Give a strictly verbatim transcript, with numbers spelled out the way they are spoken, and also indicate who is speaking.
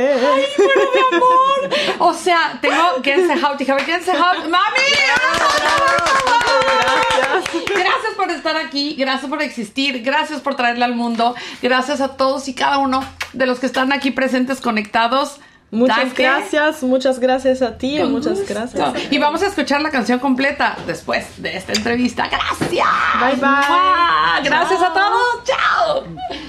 Speaker 1: Ay, bueno, mi amor. O sea, tengo Get the House. Dije, Get the House. ¡Mami! Gracias. Gracias por estar aquí. Gracias por existir. Gracias por traerle al mundo. Gracias a todos y cada uno de los que están aquí presentes, conectados.
Speaker 2: Muchas
Speaker 1: Danke.
Speaker 2: gracias, muchas gracias a ti,
Speaker 1: Con
Speaker 2: muchas
Speaker 1: gusto.
Speaker 2: gracias.
Speaker 1: Y vamos a escuchar la canción completa después de esta entrevista. Gracias.
Speaker 2: Bye, bye.
Speaker 1: ¡Mua! Gracias
Speaker 2: Chao.
Speaker 1: a todos. Chao.